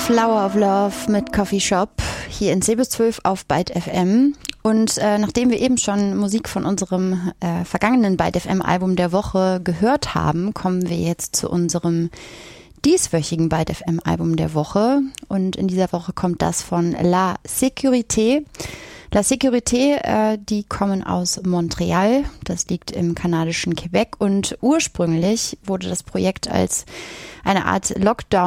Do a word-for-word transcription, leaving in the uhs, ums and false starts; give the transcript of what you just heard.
Flower of Love mit Coffee Shop hier in zehn bis zwölf auf Byte F M. Und äh, nachdem wir eben schon Musik von unserem äh, vergangenen Byte F M Album der Woche gehört haben, kommen wir jetzt zu unserem dieswöchigen Byte F M Album der Woche. Und in dieser Woche kommt das von La Sécurité. La Sécurité, äh, die kommen aus Montreal, das liegt im kanadischen Quebec, und ursprünglich wurde das Projekt als eine Art Lockdown